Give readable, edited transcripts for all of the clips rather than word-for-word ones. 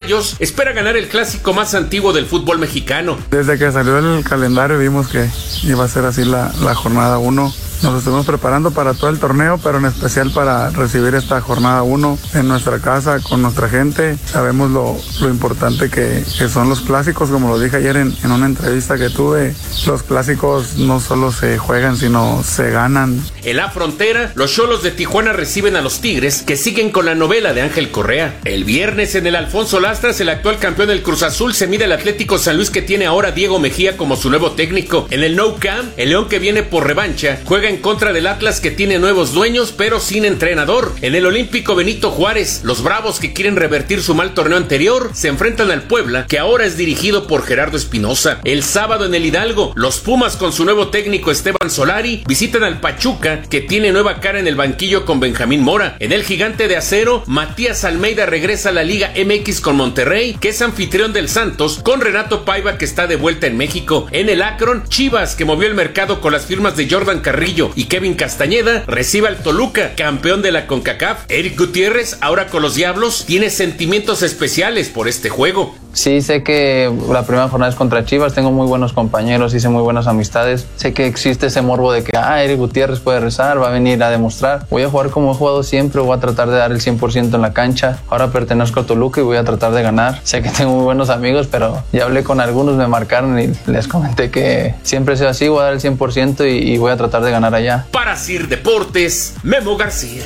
Rayos espera ganar el clásico más antiguo del fútbol mexicano. Desde que salió el calendario vimos que iba a ser así la jornada 1. Nos estuvimos preparando para todo el torneo, pero en especial para recibir esta jornada 1 en nuestra casa, con nuestra gente. Sabemos lo importante que son los clásicos, como lo dije ayer en una entrevista que tuve. Los clásicos no solo se juegan, sino se ganan. En la frontera, los Xolos de Tijuana reciben a los Tigres, que siguen con la novela de Ángel Correa. El viernes en el Alfonso Lastras, el actual campeón del Cruz Azul se mide al Atlético San Luis, que tiene ahora a Diego Mejía como su nuevo técnico. En el Nou Camp, el León, que viene por revancha, juega en contra del Atlas, que tiene nuevos dueños pero sin entrenador. En el Olímpico Benito Juárez, los Bravos, que quieren revertir su mal torneo anterior, se enfrentan al Puebla, que ahora es dirigido por Gerardo Espinosa. El sábado en el Hidalgo, los Pumas con su nuevo técnico Esteban Solari visitan al Pachuca, que tiene nueva cara en el banquillo con Benjamín Mora. En el Gigante de Acero, Matías Almeida regresa a la Liga MX con Monterrey, que es anfitrión del Santos, con Renato Paiva, que está de vuelta en México. En el Akron, Chivas, que movió el mercado con las firmas de Jordan Carrillo y Kevin Castañeda, recibe al Toluca, campeón de la CONCACAF. Eric Gutiérrez, ahora con los Diablos, tiene sentimientos especiales por este juego. Sí, sé que la primera jornada es contra Chivas, tengo muy buenos compañeros, hice muy buenas amistades. Sé que existe ese morbo de que Eric Gutiérrez puede rezar, va a venir a demostrar. Voy a jugar como he jugado siempre, voy a tratar de dar el 100% en la cancha. Ahora pertenezco a Toluca y voy a tratar de ganar. Sé que tengo muy buenos amigos, pero ya hablé con algunos, me marcaron y les comenté que siempre sea así, voy a dar el 100% y voy a tratar de ganar allá. Para Sir Deportes, Memo García.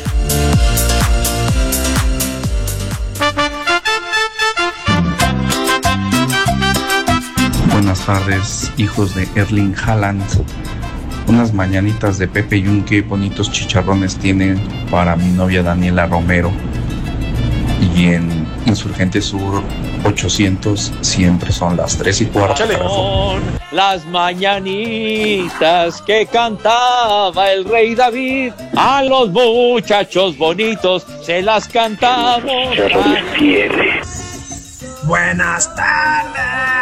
Buenas tardes, hijos de Erling Haaland. Unas mañanitas de Pepe y qué bonitos chicharrones tienen para mi novia Daniela Romero. Y en Insurgente Sur 800 siempre son las 3:15. Las mañanitas que cantaba el rey David, a los muchachos bonitos se las cantamos. Buenas tardes.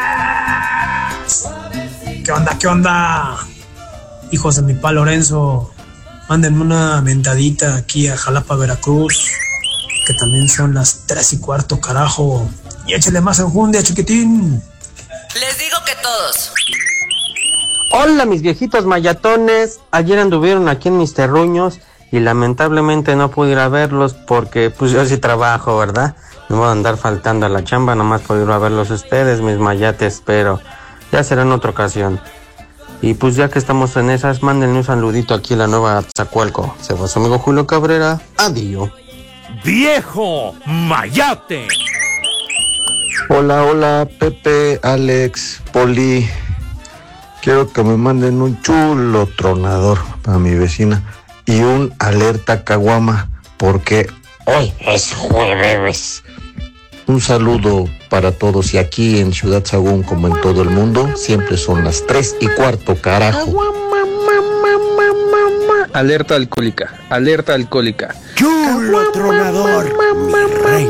¿Qué onda? Hijos de mi pa Lorenzo, mándenme una mentadita aquí a Jalapa, Veracruz, que también son las 3:15, carajo. Y échale más enjundia, chiquitín. Les digo que todos. Hola, mis viejitos mayatones. Ayer anduvieron aquí en mis terruños y lamentablemente no pude ir a verlos porque pues yo sí trabajo, ¿verdad? No voy a andar faltando a la chamba, nomás puedo ir a verlos ustedes, mis mayates, pero ya será en otra ocasión. Y pues ya que estamos en esas, mándenle un saludito aquí a la nueva Atzacualco. Se va su amigo Julio Cabrera. Adiós. ¡Viejo mayate! Hola, Pepe, Alex, Poli. Quiero que me manden un chulo tronador para mi vecina y un alerta caguama, porque hoy es jueves. Un saludo para todos, y aquí en Ciudad Sagún, como en todo el mundo, siempre son las 3:15, carajo. Alerta alcohólica, alerta alcohólica. Chulo tronador, mi rey.